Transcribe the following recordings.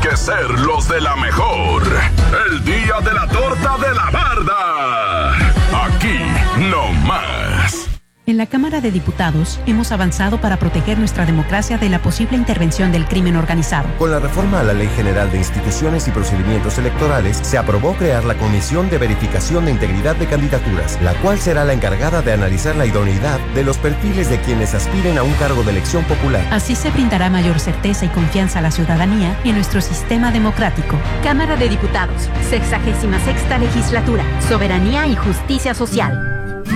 que ser los de la mejor. El día de la torta de la barda. Aquí no más. En la Cámara de Diputados hemos avanzado para proteger nuestra democracia de la posible intervención del crimen organizado. Con la reforma a la Ley General de Instituciones y Procedimientos Electorales, se aprobó crear la Comisión de Verificación de Integridad de Candidaturas, la cual será la encargada de analizar la idoneidad de los perfiles de quienes aspiren a un cargo de elección popular. Así se brindará mayor certeza y confianza a la ciudadanía en nuestro sistema democrático. Cámara de Diputados, 66ª Legislatura, Soberanía y Justicia Social.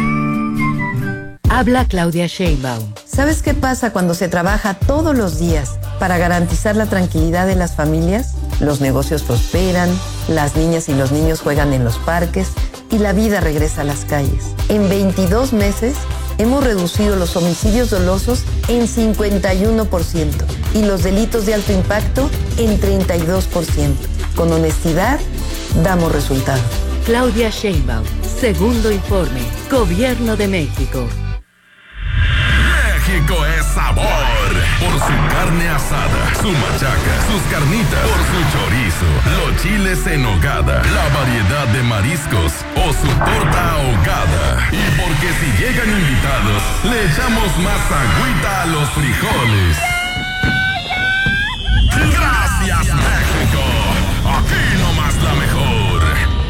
Habla Claudia Sheinbaum. ¿Sabes qué pasa cuando se trabaja todos los días para garantizar la tranquilidad de las familias? Los negocios prosperan, las niñas y los niños juegan en los parques y la vida regresa a las calles. En 22 meses hemos reducido los homicidios dolosos en 51% y los delitos de alto impacto en 32%. Con honestidad, damos resultados. Claudia Sheinbaum, segundo informe, Gobierno de México. México es sabor. Por su carne asada, su machaca, sus carnitas, por su chorizo, los chiles en nogada, la variedad de mariscos o su torta ahogada. Y porque si llegan invitados, le echamos más agüita a los frijoles. Gracias, México. Aquí nomás la mejor.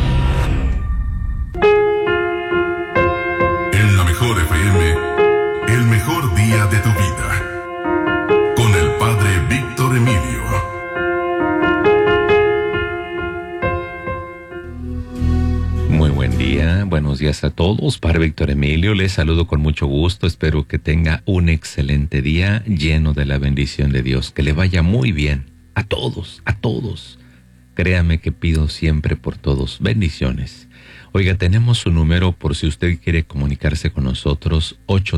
En la mejor FM. El mejor día de tu vida. Con el padre Víctor Emilio. Muy buen día, buenos días a todos. Padre Víctor Emilio, les saludo con mucho gusto. Espero que tenga un excelente día lleno de la bendición de Dios. Que le vaya muy bien a todos, a todos. Créame que pido siempre por todos. Bendiciones. Oiga, tenemos su número por si usted quiere comunicarse con nosotros,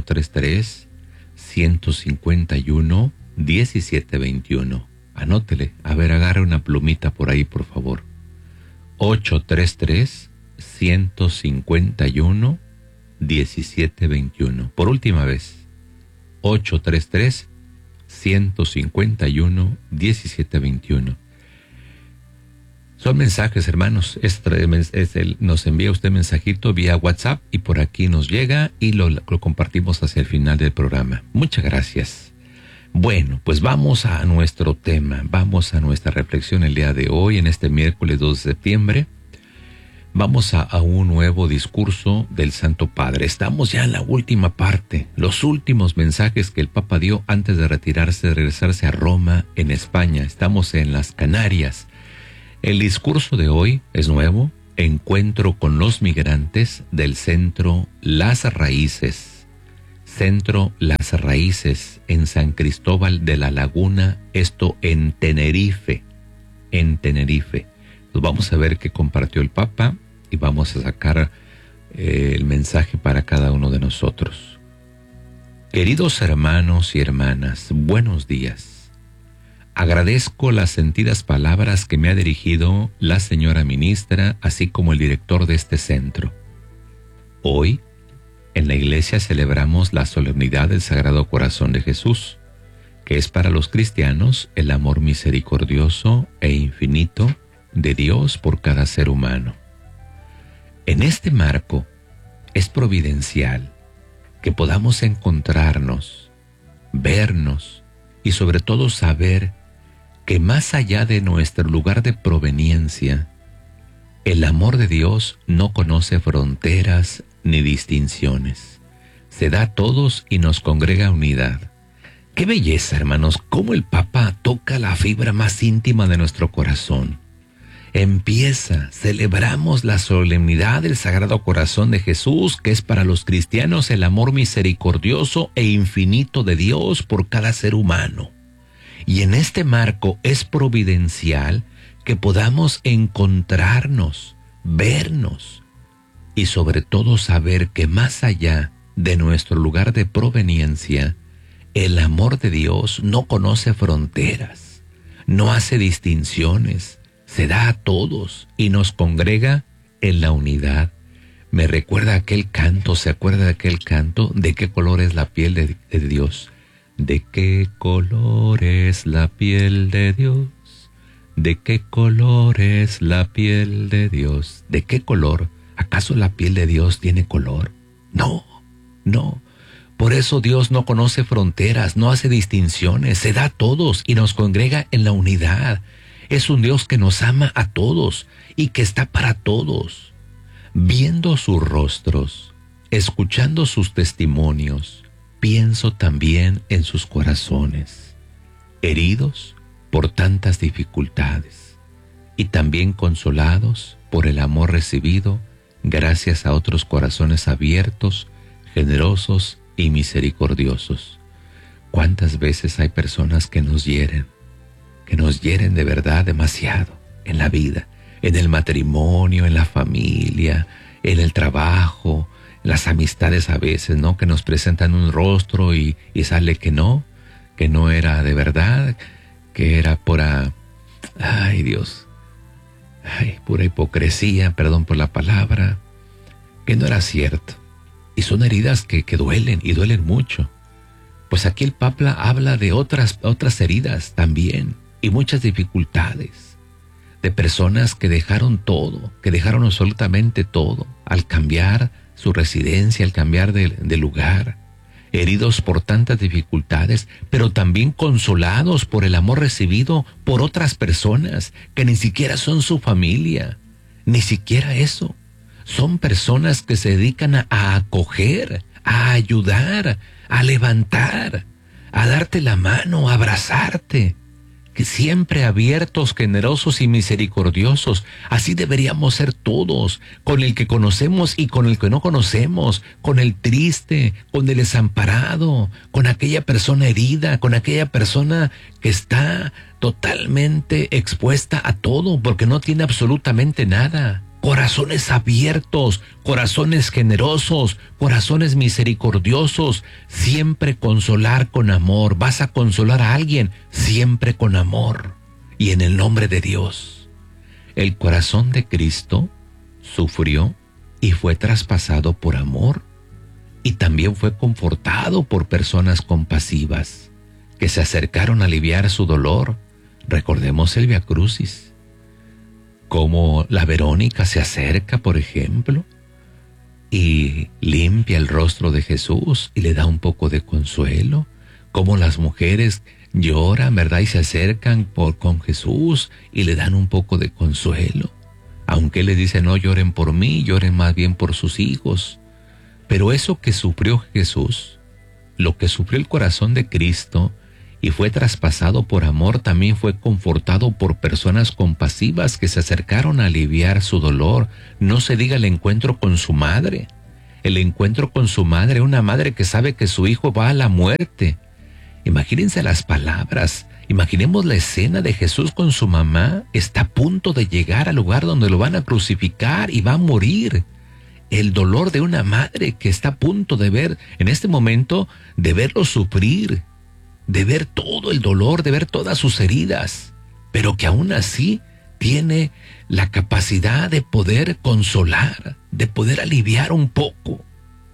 833-151-1721. Anótele, a ver, agarre una plumita por ahí, por favor. 833-151-1721. Por última vez, 833-151-1721. Son mensajes, hermanos. Nos envía usted mensajito vía WhatsApp y por aquí nos llega y lo compartimos hacia el final del programa. Muchas gracias. Bueno, pues vamos a nuestro tema, vamos a nuestra reflexión el día de hoy, en este miércoles 2 de septiembre. Vamos a un nuevo discurso del Santo Padre. Estamos ya en la última parte, los últimos mensajes que el Papa dio antes de regresarse a Roma, en España. Estamos en las Canarias. El discurso de hoy es nuevo, encuentro con los migrantes del Centro Las Raíces. Centro Las Raíces en San Cristóbal de la Laguna, esto en Tenerife. En Tenerife. Pues vamos a ver qué compartió el Papa y vamos a sacar el mensaje para cada uno de nosotros. Queridos hermanos y hermanas, buenos días. Agradezco las sentidas palabras que me ha dirigido la señora ministra, así como el director de este centro. Hoy, en la iglesia celebramos la solemnidad del Sagrado Corazón de Jesús, que es para los cristianos el amor misericordioso e infinito de Dios por cada ser humano. En este marco, es providencial que podamos encontrarnos, vernos y sobre todo saber que más allá de nuestro lugar de proveniencia, el amor de Dios no conoce fronteras ni distinciones. Se da a todos y nos congrega unidad. ¡Qué belleza, hermanos! Cómo el Papa toca la fibra más íntima de nuestro corazón. Celebramos la solemnidad del Sagrado Corazón de Jesús, que es para los cristianos el amor misericordioso e infinito de Dios por cada ser humano. Y en este marco es providencial que podamos encontrarnos, vernos y sobre todo saber que más allá de nuestro lugar de proveniencia, el amor de Dios no conoce fronteras, no hace distinciones, se da a todos y nos congrega en la unidad. Me recuerda aquel canto, ¿se acuerda de aquel canto? ¿De qué color es la piel de Dios? ¿De qué color es la piel de Dios? ¿De qué color es la piel de Dios? ¿De qué color? ¿Acaso la piel de Dios tiene color? No, no. Por eso Dios no conoce fronteras, no hace distinciones, se da a todos y nos congrega en la unidad. Es un Dios que nos ama a todos y que está para todos. Viendo sus rostros, escuchando sus testimonios, pienso también en sus corazones, heridos por tantas dificultades y también consolados por el amor recibido gracias a otros corazones abiertos, generosos y misericordiosos. ¿Cuántas veces hay personas que nos hieren de verdad demasiado en la vida, en el matrimonio, en la familia, en el trabajo, en las amistades a veces, ¿no? Que nos presentan un rostro y sale que no era de verdad, que era pura, pura hipocresía, perdón por la palabra, que no era cierto. Y son heridas que duelen y duelen mucho. Pues aquí el Papa habla de otras heridas también y muchas dificultades, de personas que dejaron todo, que dejaron absolutamente todo al cambiar su residencia, al cambiar de lugar, heridos por tantas dificultades, pero también consolados por el amor recibido por otras personas que ni siquiera son su familia, ni siquiera eso. Son personas que se dedican a acoger, a ayudar, a levantar, a darte la mano, a abrazarte, que siempre abiertos, generosos y misericordiosos. Así deberíamos ser todos, con el que conocemos y con el que no conocemos, con el triste, con el desamparado, con aquella persona herida, con aquella persona que está totalmente expuesta a todo porque no tiene absolutamente nada. Corazones abiertos, corazones generosos, corazones misericordiosos, siempre consolar con amor. Vas a consolar a alguien, siempre con amor y en el nombre de Dios. El corazón de Cristo sufrió y fue traspasado por amor y también fue confortado por personas compasivas que se acercaron a aliviar su dolor. Recordemos el Via Crucis. Como la Verónica se acerca, por ejemplo, y limpia el rostro de Jesús y le da un poco de consuelo. Como las mujeres lloran, ¿verdad? Y se acercan con Jesús y le dan un poco de consuelo. Aunque Él les dice, no lloren por mí, lloren más bien por sus hijos. Pero eso que sufrió Jesús, lo que sufrió el corazón de Cristo, y fue traspasado por amor, también fue confortado por personas compasivas que se acercaron a aliviar su dolor. No se diga el encuentro con su madre. El encuentro con su madre, una madre que sabe que su hijo va a la muerte. Imagínense las palabras. Imaginemos la escena de Jesús con su mamá. Está a punto de llegar al lugar donde lo van a crucificar y va a morir. El dolor de una madre que está a punto de ver, en este momento, de verlo sufrir, de ver todo el dolor, de ver todas sus heridas, pero que aún así tiene la capacidad de poder consolar, de poder aliviar un poco,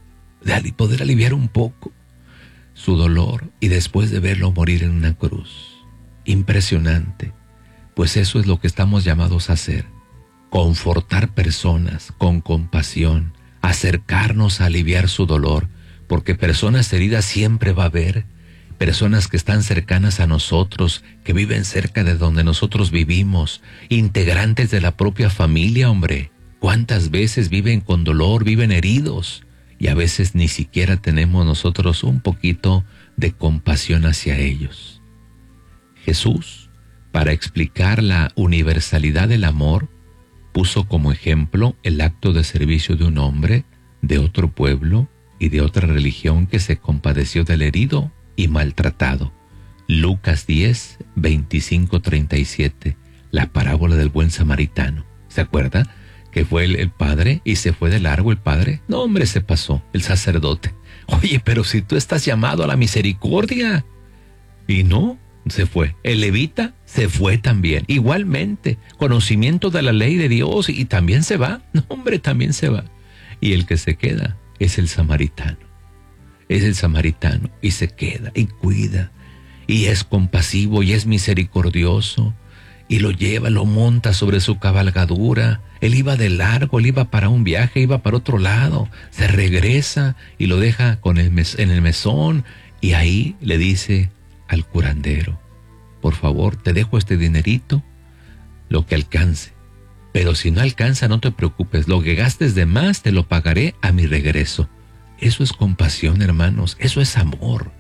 su dolor y después de verlo morir en una cruz. Impresionante, pues eso es lo que estamos llamados a hacer, confortar personas con compasión, acercarnos a aliviar su dolor, porque personas heridas siempre va a haber. Personas que están cercanas a nosotros, que viven cerca de donde nosotros vivimos, integrantes de la propia familia, hombre. ¿Cuántas veces viven con dolor, viven heridos? Y a veces ni siquiera tenemos nosotros un poquito de compasión hacia ellos. Jesús, para explicar la universalidad del amor, puso como ejemplo el acto de servicio de un hombre de otro pueblo y de otra religión que se compadeció del herido y maltratado. Lucas 10, 25-37, la parábola del buen samaritano. ¿Se acuerda? Que fue el padre y se fue de largo el padre. No, hombre, se pasó el sacerdote. Oye, pero si tú estás llamado a la misericordia. Y no, se fue. El levita se fue también. Igualmente, conocimiento de la ley de Dios y también se va. No, hombre, también se va. Y el que se queda es el samaritano. Es el samaritano y se queda y cuida y es compasivo y es misericordioso y lo lleva, lo monta sobre su cabalgadura. Él iba de largo, él iba para un viaje, iba para otro lado, se regresa y lo deja en el mesón, y ahí le dice al curandero: por favor, te dejo este dinerito, lo que alcance, pero si no alcanza, no te preocupes, lo que gastes de más te lo pagaré a mi regreso. Eso es compasión, hermanos, eso es amor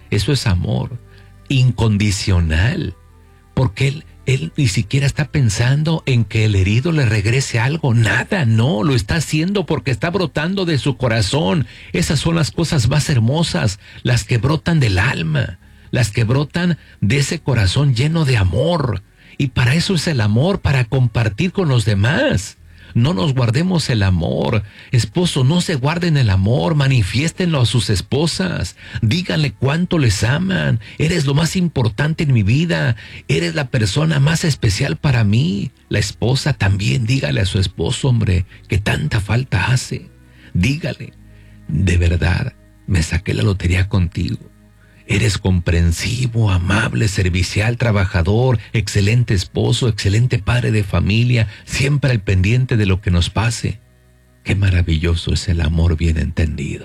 incondicional, porque él ni siquiera está pensando en que el herido le regrese algo, nada, no, lo está haciendo porque está brotando de su corazón. Esas son las cosas más hermosas, las que brotan del alma, las que brotan de ese corazón lleno de amor. Y para eso es el amor, para compartir con los demás. No nos guardemos el amor. Esposo, no se guarden el amor, manifiéstenlo a sus esposas. Díganle cuánto les aman. Eres lo más importante en mi vida. Eres la persona más especial para mí. La esposa también, dígale a su esposo, hombre, que tanta falta hace. Dígale, de verdad, me saqué la lotería contigo. Eres comprensivo, amable, servicial, trabajador, excelente esposo, excelente padre de familia, siempre al pendiente de lo que nos pase. Qué maravilloso es el amor bien entendido.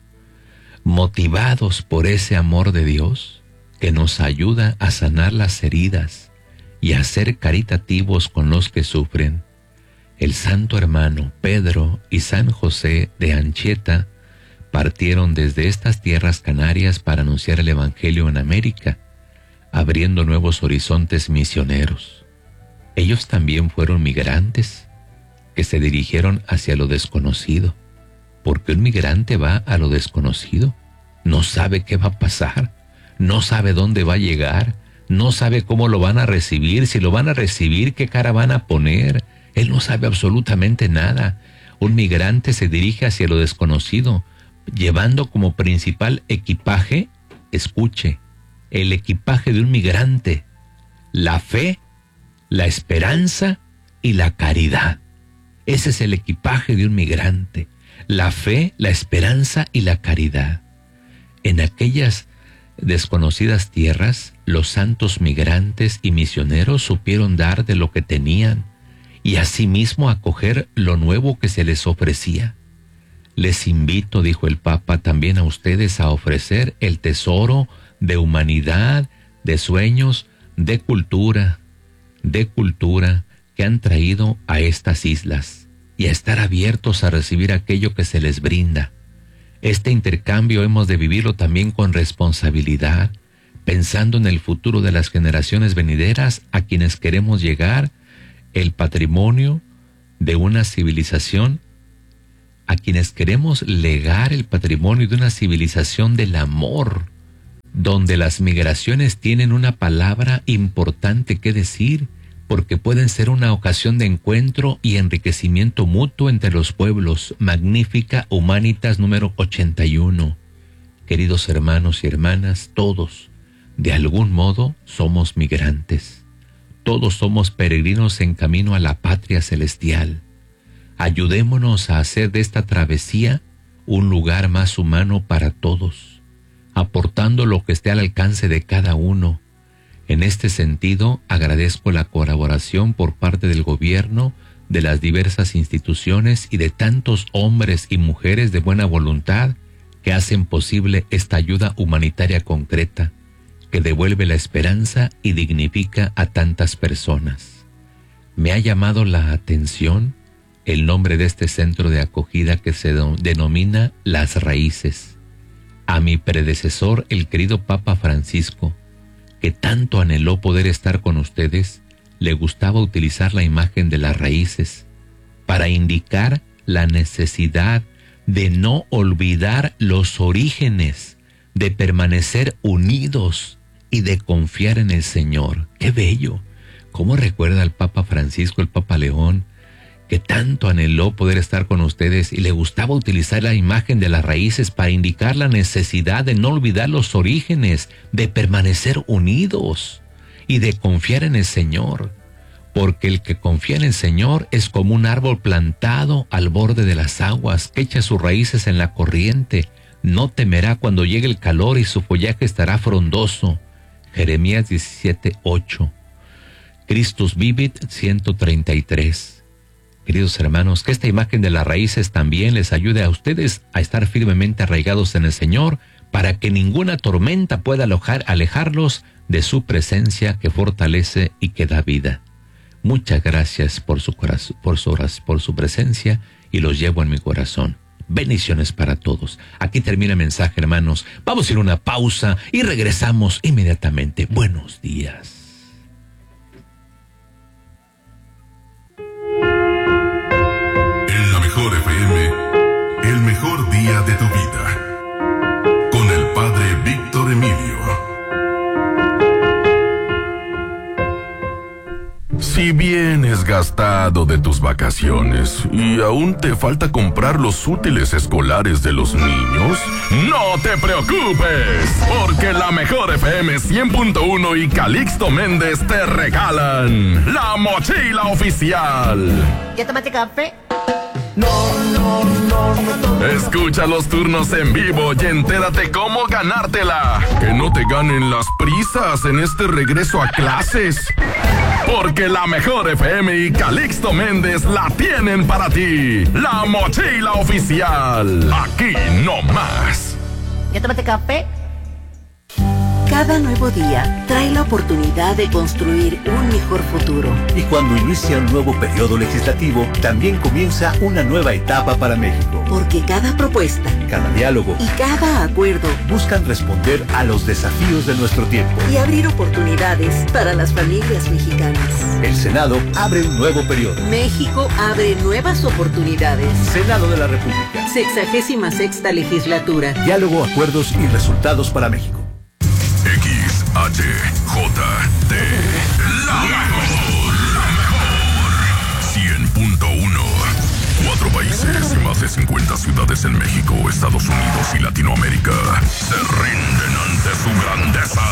Motivados por ese amor de Dios que nos ayuda a sanar las heridas y a ser caritativos con los que sufren, el santo hermano Pedro y San José de Anchieta partieron desde estas tierras canarias para anunciar el Evangelio en América, abriendo nuevos horizontes misioneros. Ellos también fueron migrantes que se dirigieron hacia lo desconocido, porque un migrante va a lo desconocido, no sabe qué va a pasar, no sabe dónde va a llegar, no sabe cómo lo van a recibir, si lo van a recibir, qué cara van a poner. Él no sabe absolutamente nada. Un migrante se dirige hacia lo desconocido, llevando como principal equipaje, escuche, el equipaje de un migrante, la fe, la esperanza y la caridad. Ese es el equipaje de un migrante, la fe, la esperanza y la caridad. En aquellas desconocidas tierras, los santos migrantes y misioneros supieron dar de lo que tenían y asimismo acoger lo nuevo que se les ofrecía. Les invito, dijo el Papa, también a ustedes a ofrecer el tesoro de humanidad, de sueños, de cultura que han traído a estas islas y a estar abiertos a recibir aquello que se les brinda. Este intercambio hemos de vivirlo también con responsabilidad, pensando en el futuro de las generaciones venideras a quienes queremos llegar el patrimonio de una civilización, a quienes queremos legar el patrimonio de una civilización del amor, donde las migraciones tienen una palabra importante que decir, porque pueden ser una ocasión de encuentro y enriquecimiento mutuo entre los pueblos. Magnífica Humanitas número 81. Queridos hermanos y hermanas, todos, de algún modo, somos migrantes. Todos somos peregrinos en camino a la patria celestial. Ayudémonos a hacer de esta travesía un lugar más humano para todos, aportando lo que esté al alcance de cada uno. En este sentido, agradezco la colaboración por parte del gobierno, de las diversas instituciones y de tantos hombres y mujeres de buena voluntad que hacen posible esta ayuda humanitaria concreta, que devuelve la esperanza y dignifica a tantas personas. Me ha llamado la atención el nombre de este centro de acogida que se denomina Las Raíces. A mi predecesor, el querido Papa Francisco, que tanto anheló poder estar con ustedes, le gustaba utilizar la imagen de las raíces para indicar la necesidad de no olvidar los orígenes, de permanecer unidos y de confiar en el Señor. ¡Qué bello! ¿Cómo recuerda al Papa Francisco, el Papa León, que tanto anheló poder estar con ustedes y le gustaba utilizar la imagen de las raíces para indicar la necesidad de no olvidar los orígenes, de permanecer unidos y de confiar en el Señor? Porque el que confía en el Señor es como un árbol plantado al borde de las aguas, que echa sus raíces en la corriente. No temerá cuando llegue el calor y su follaje estará frondoso. Jeremías 17:8. Christus Vivit 133. Queridos hermanos, que esta imagen de las raíces también les ayude a ustedes a estar firmemente arraigados en el Señor, para que ninguna tormenta pueda alejarlos de su presencia que fortalece y que da vida. Muchas gracias por su presencia, y los llevo en mi corazón. Bendiciones para todos. Aquí termina el mensaje, hermanos. Vamos a ir a una pausa y regresamos inmediatamente. Buenos días. En la Mejor FM, el mejor día de tu vida. Con el Padre Víctor Emilio. Si vienes gastado de tus vacaciones y aún te falta comprar los útiles escolares de los niños, no te preocupes, porque la Mejor FM 100.1 y Calixto Méndez te regalan la mochila oficial. ¿Ya tomaste café? No. Escucha los turnos en vivo y entérate cómo ganártela. Que no te ganen las prisas en este regreso a clases. Porque la Mejor FM y Calixto Méndez la tienen para ti. La mochila oficial. Aquí no más. ¿Ya tomaste café? Cada nuevo día trae la oportunidad de construir un mejor futuro. Y cuando inicia un nuevo periodo legislativo, también comienza una nueva etapa para México. Porque cada propuesta, cada diálogo y cada acuerdo buscan responder a los desafíos de nuestro tiempo y abrir oportunidades para las familias mexicanas. El Senado abre un nuevo periodo. México abre nuevas oportunidades. Senado de la República. 66ª legislatura. Diálogo, acuerdos y resultados para México. XHJT, la mejor, 100.1. 4 países y más de 50 ciudades en México, Estados Unidos y Latinoamérica se rinden ante su grandeza.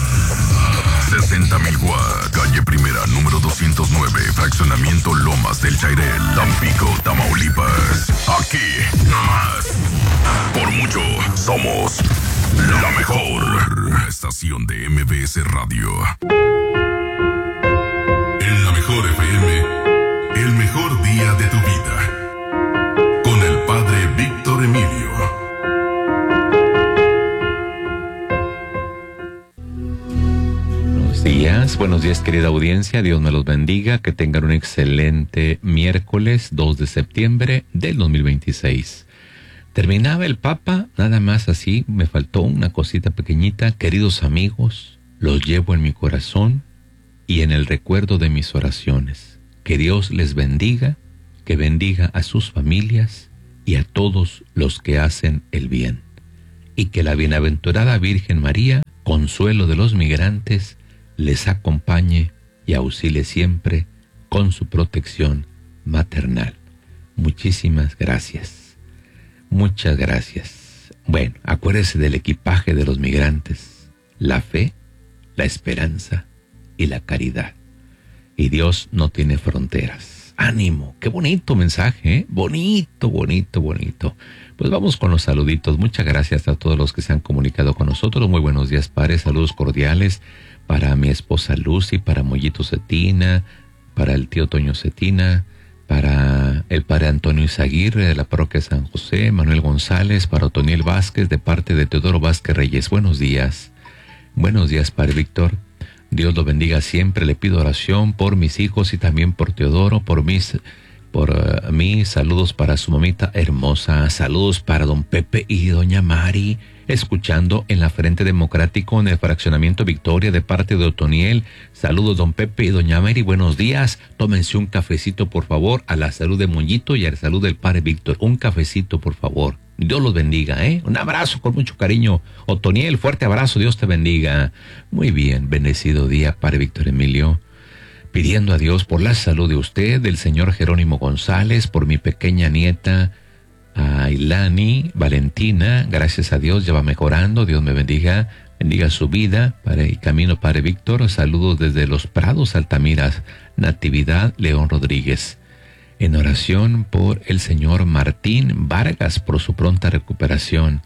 60,000 Watt, calle Primera, número 209, fraccionamiento Lomas del Chairel, Tampico, Tamaulipas. Aquí, nomás. Por mucho, somos la mejor estación de MBS Radio. En la Mejor FM, el mejor día de tu vida. Con el Padre Víctor Emilio. Buenos días querida audiencia, Dios me los bendiga, que tengan un excelente miércoles 2 de septiembre del 2026. Terminaba el Papa, nada más así, me faltó una cosita pequeñita. Queridos amigos, los llevo en mi corazón y en el recuerdo de mis oraciones. Que Dios les bendiga, que bendiga a sus familias y a todos los que hacen el bien. Y que la bienaventurada Virgen María, consuelo de los migrantes, les acompañe y auxilie siempre con su protección maternal. Muchísimas gracias. Muchas gracias. Bueno, acuérdese del equipaje de los migrantes: la fe, la esperanza y la caridad. Y Dios no tiene fronteras. ¡Ánimo! ¡Qué bonito mensaje! ¿Eh? Bonito. Pues vamos con los saluditos. Muchas gracias a todos los que se han comunicado con nosotros. Muy buenos días, padre. Saludos cordiales para mi esposa Lucy, para Mollito Cetina, para el tío Toño Cetina, para el padre Antonio Izaguirre de la parroquia San José, Manuel González, para Otoniel Vázquez de parte de Teodoro Vázquez Reyes. Buenos días. Buenos días, padre Víctor. Dios lo bendiga siempre. Le pido oración por mis hijos y también por Teodoro, por mí. Saludos para su mamita hermosa. Saludos para don Pepe y doña Mari, escuchando en la Frente Democrático en el fraccionamiento Victoria de parte de Otoniel. Saludos don Pepe y doña Mari, buenos días. Tómense un cafecito por favor, a la salud de Moñito y a la salud del padre Víctor. Un cafecito por favor. Dios los bendiga, Un abrazo con mucho cariño. Otoniel, fuerte abrazo, Dios te bendiga. Muy bien, bendecido día, padre Víctor Emilio. Pidiendo a Dios por la salud de usted, del señor Jerónimo González, por mi pequeña nieta Ailani Valentina. Gracias a Dios ya va mejorando. Dios me bendiga su vida para el camino, padre Víctor. Saludos desde Los Prados, Altamira. Natividad León Rodríguez. En oración por el señor Martín Vargas por su pronta recuperación.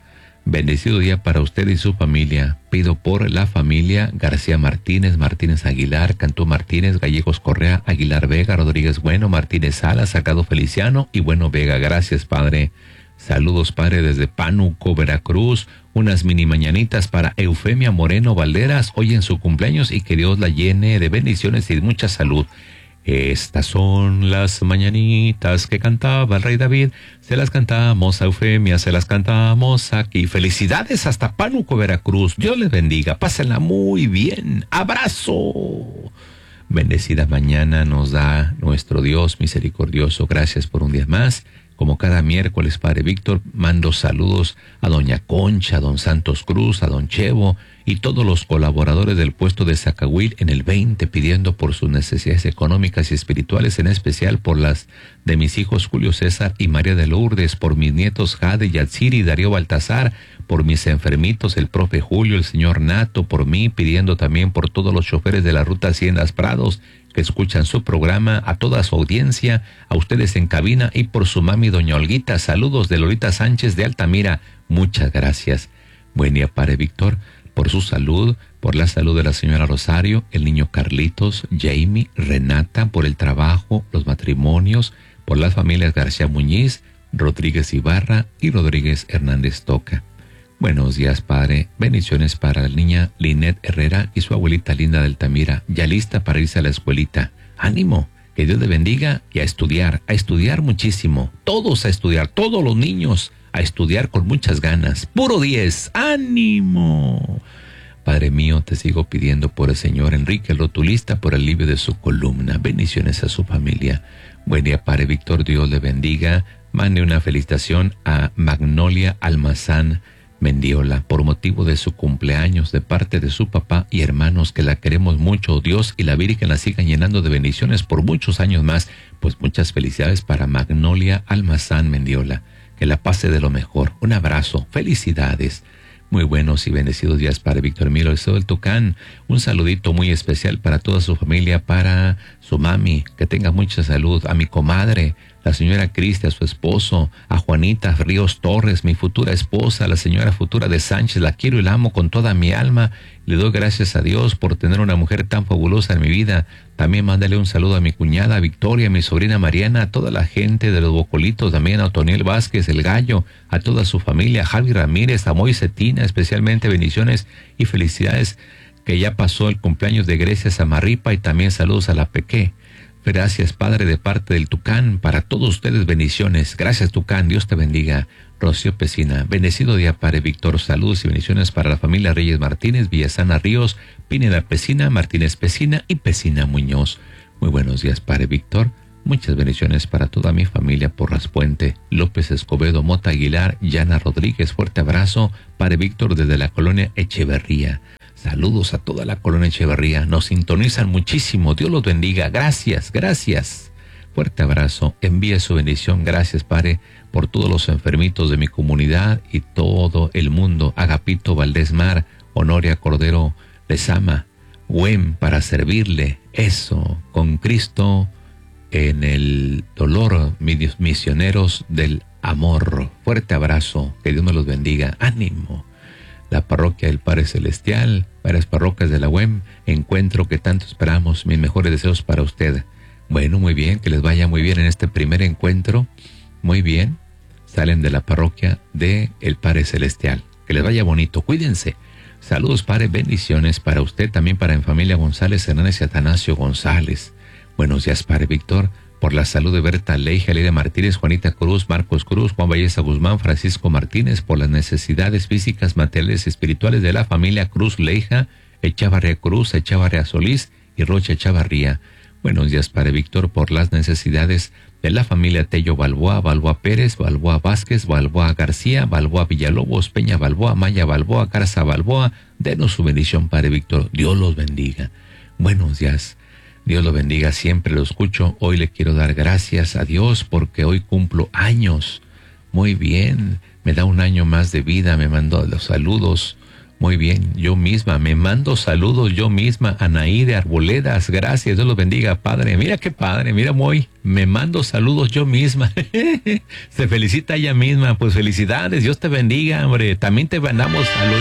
Bendecido día para usted y su familia. Pido por la familia García Martínez, Martínez Aguilar, Cantú Martínez, Gallegos Correa, Aguilar Vega, Rodríguez Bueno, Martínez Salas, Sacado Feliciano y Bueno Vega. Gracias, Padre. Saludos, Padre, desde Pánuco, Veracruz. Unas mini mañanitas para Eufemia Moreno Valderas, hoy en su cumpleaños, y que Dios la llene de bendiciones y de mucha salud. Estas son las mañanitas que cantaba el rey David. Se las cantamos a Eufemia, se las cantamos aquí. Felicidades hasta Pánuco, Veracruz. Dios les bendiga. Pásenla muy bien. Abrazo. Bendecida mañana nos da nuestro Dios misericordioso. Gracias por un día más. Como cada miércoles, Padre Víctor, mando saludos a doña Concha, a don Santos Cruz, a don Chevo y todos los colaboradores del puesto de Zacahuil en el 20, pidiendo por sus necesidades económicas y espirituales, en especial por las de mis hijos Julio César y María de Lourdes, por mis nietos Jade, Yatsiri y Darío Baltasar, por mis enfermitos, el profe Julio, el señor Nato, por mí, pidiendo también por todos los choferes de la ruta Haciendas Prados, que escuchan su programa, a toda su audiencia, a ustedes en cabina y por su mami doña Olguita. Saludos de Lolita Sánchez de Altamira. Muchas gracias. Buen día, Padre Víctor, por su salud, por la salud de la señora Rosario, el niño Carlitos, Jamie, Renata, por el trabajo, los matrimonios, por las familias García Muñiz, Rodríguez Ibarra y Rodríguez Hernández Toca. Buenos días, Padre. Bendiciones para la niña Linet Herrera y su abuelita linda de Altamira, ya lista para irse a la escuelita. Ánimo, que Dios le bendiga y a estudiar muchísimo. Todos a estudiar, todos los niños a estudiar con muchas ganas. Puro 10, ánimo. Padre mío, te sigo pidiendo por el señor Enrique el rotulista, por el alivio de su columna. Bendiciones a su familia. Buen día, Padre Víctor, Dios le bendiga. Mande una felicitación a Magnolia Almazán Mendiola por motivo de su cumpleaños, de parte de su papá y hermanos, que la queremos mucho. Dios y la Virgen la sigan llenando de bendiciones por muchos años más. Pues muchas felicidades para Magnolia Almazán Mendiola. Que la pase de lo mejor. Un abrazo. Felicidades. Muy buenos y bendecidos días para Víctor Milo del Tucán. Un saludito muy especial para toda su familia, para su mami, que tenga mucha salud, a mi comadre, la señora Cristi, a su esposo, a Juanita Ríos Torres, mi futura esposa, la señora futura de Sánchez. La quiero y la amo con toda mi alma. Le doy gracias a Dios por tener una mujer tan fabulosa en mi vida. También mándale un saludo a mi cuñada Victoria, a mi sobrina Mariana, a toda la gente de los Bocolitos, también a Otoniel Vázquez, el Gallo, a toda su familia, a Javi Ramírez, a Moy Cetina, especialmente bendiciones y felicidades, que ya pasó el cumpleaños de Grecia Samarripa, y también saludos a la Peque. Gracias, Padre, de parte del Tucán, para todos ustedes bendiciones. Gracias, Tucán, Dios te bendiga. Rocío Pesina, bendecido día, Padre Víctor, saludos y bendiciones para la familia Reyes Martínez, Villasana Ríos, Pineda Pesina, Martínez Pesina y Pesina Muñoz. Muy buenos días, Padre Víctor, muchas bendiciones para toda mi familia Porras Puente, López Escobedo, Mota Aguilar, Yana Rodríguez. Fuerte abrazo, Padre Víctor, desde la colonia Echeverría. Saludos a toda la colonia Echeverría, nos sintonizan muchísimo, Dios los bendiga, gracias, gracias. Fuerte abrazo, envíe su bendición, gracias, Padre, por todos los enfermitos de mi comunidad y todo el mundo. Agapito Valdés Mar, Honoria Cordero Lezama, Wem, para servirle, eso, con Cristo en el dolor, misioneros del amor. Fuerte abrazo, que Dios me los bendiga, ánimo. La parroquia del Padre Celestial, varias parroquias de la UEM, encuentro que tanto esperamos, mis mejores deseos para usted. Bueno, muy bien, que les vaya muy bien en este primer encuentro. Muy bien, salen de la parroquia de el Padre Celestial. Que les vaya bonito, cuídense. Saludos, Padre, bendiciones para usted, también para mi familia González Hernández y Atanasio González. Buenos días, Padre Víctor, por la salud de Berta Leija, Leida Martínez, Juanita Cruz, Marcos Cruz, Juan Valleza Guzmán, Francisco Martínez, por las necesidades físicas, materiales y espirituales de la familia Cruz Leija, Echavarría Cruz, Echavarría Solís y Rocha Echavarría. Buenos días, Padre Víctor, por las necesidades de la familia Tello Balboa, Balboa Pérez, Balboa Vázquez, Balboa García, Balboa Villalobos, Peña Balboa, Maya Balboa, Garza Balboa. Denos su bendición, Padre Víctor. Dios los bendiga. Buenos días. Dios lo bendiga, siempre lo escucho. Hoy le quiero dar gracias a Dios porque hoy cumplo años. Muy bien, me da un año más de vida, me mandó los saludos. Muy bien, yo misma, me mando saludos yo misma, Anaíde Arboledas, gracias, Dios los bendiga, padre. Mira qué padre, mira me mando saludos yo misma. Se felicita ella misma, pues felicidades, Dios te bendiga, hombre. También te mandamos saludos.